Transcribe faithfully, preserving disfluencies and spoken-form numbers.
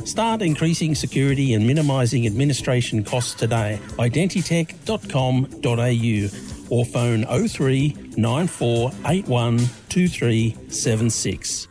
Start increasing security and minimising administration costs today. Identitech dot com dot a u or phone oh three nine four eight one two three seven six.